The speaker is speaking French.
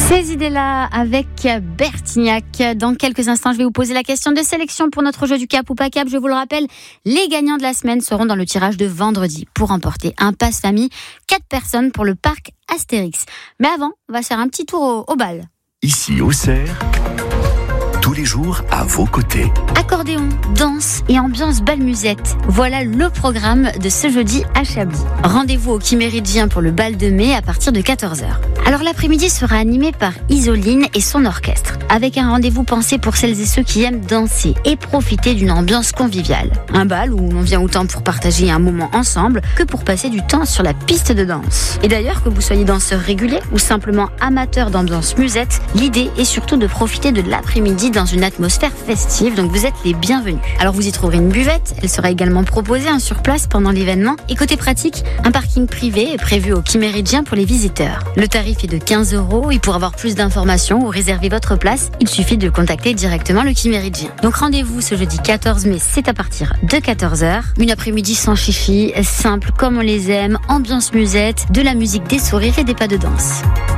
Ces idées-là avec Bertignac. Dans quelques instants, je vais vous poser la question de sélection pour notre jeu du Cap ou pas Cap. Je vous le rappelle, les gagnants de la semaine seront dans le tirage de vendredi pour emporter un pass famille, 4 personnes pour le parc Astérix. Mais avant, on va faire un petit tour au bal. Ici, Auxerre, tous les jours à vos côtés. Accordéon, danse et ambiance bal musette. Voilà le programme de ce jeudi à Chablis. Rendez-vous au Quiméridien pour le bal de mai à partir de 14h. Alors l'après-midi sera animé par Isoline et son orchestre, avec un rendez-vous pensé pour celles et ceux qui aiment danser et profiter d'une ambiance conviviale. Un bal où l'on vient autant pour partager un moment ensemble que pour passer du temps sur la piste de danse. Et d'ailleurs, que vous soyez danseur régulier ou simplement amateur d'ambiance musette, l'idée est surtout de profiter de l'après-midi dans une atmosphère festive, donc vous êtes les bienvenus. Alors vous y trouverez une buvette, elle sera également proposée sur place pendant l'événement. Et côté pratique, un parking privé est prévu au Quiméridien pour les visiteurs. Le tarif est de 15 € et pour avoir plus d'informations ou réserver votre place, il suffit de contacter directement le Quiméridien. Donc rendez-vous ce jeudi 14 mai, c'est à partir de 14h. Une après-midi sans chichi, simple comme on les aime, ambiance musette, de la musique, des sourires et des pas de danse.